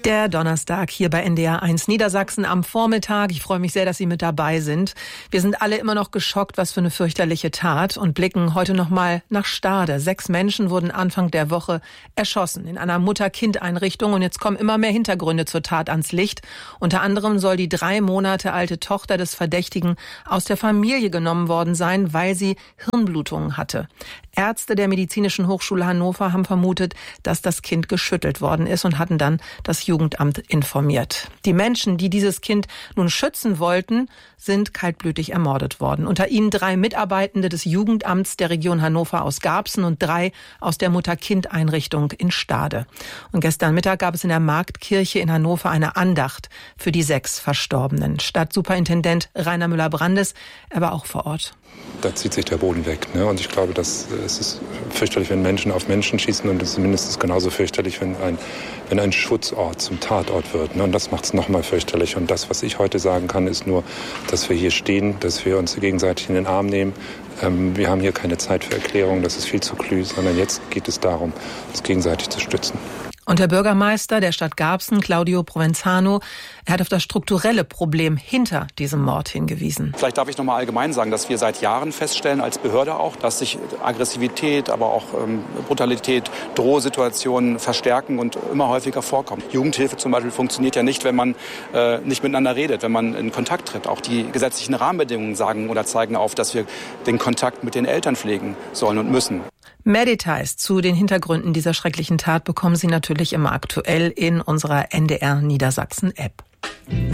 Der Donnerstag hier bei NDR1 Niedersachsen am Vormittag. Ich freue mich sehr, dass Sie mit dabei sind. Wir sind alle immer noch geschockt, was für eine fürchterliche Tat, und blicken heute noch mal nach Stade. 6 Menschen wurden Anfang der Woche erschossen in einer Mutter-Kind-Einrichtung, und jetzt kommen immer mehr Hintergründe zur Tat ans Licht. Unter anderem soll die 3 Monate alte Tochter des Verdächtigen aus der Familie genommen worden sein, weil sie Hirnblutungen hatte. Ärzte der Medizinischen Hochschule Hannover haben vermutet, dass das Kind geschüttelt worden ist, und hatten dann das Jugendamt informiert. Die Menschen, die dieses Kind nun schützen wollten, sind kaltblütig ermordet worden. Unter ihnen 3 Mitarbeitende des Jugendamts der Region Hannover aus Garbsen und 3 aus der Mutter-Kind-Einrichtung in Stade. Und gestern Mittag gab es in der Marktkirche in Hannover eine Andacht für die 6 Verstorbenen. Stadtsuperintendent Rainer Müller-Brandes, er war auch vor Ort. Da zieht sich der Boden weg. Ne? Und ich glaube, es ist fürchterlich, wenn Menschen auf Menschen schießen, und es ist mindestens genauso fürchterlich, wenn ein Schutzort zum Tatort wird. Ne? Und das macht es nochmal fürchterlich. Und das, was ich heute sagen kann, ist nur, dass wir hier stehen, dass wir uns gegenseitig in den Arm nehmen. Wir haben hier keine Zeit für Erklärungen, das ist viel zu klü, sondern jetzt geht es darum, uns gegenseitig zu stützen. Und der Bürgermeister der Stadt Garbsen, Claudio Provenzano, er hat auf das strukturelle Problem hinter diesem Mord hingewiesen. Vielleicht darf ich noch mal allgemein sagen, dass wir seit Jahren feststellen, als Behörde auch, dass sich Aggressivität, aber auch Brutalität, Drohsituationen verstärken und immer häufiger vorkommen. Jugendhilfe zum Beispiel funktioniert ja nicht, wenn man nicht miteinander redet, wenn man in Kontakt tritt. Auch die gesetzlichen Rahmenbedingungen sagen oder zeigen auf, dass wir den Kontakt mit den Eltern pflegen sollen und müssen. Mehr Details zu den Hintergründen dieser schrecklichen Tat bekommen Sie natürlich immer aktuell in unserer NDR Niedersachsen App.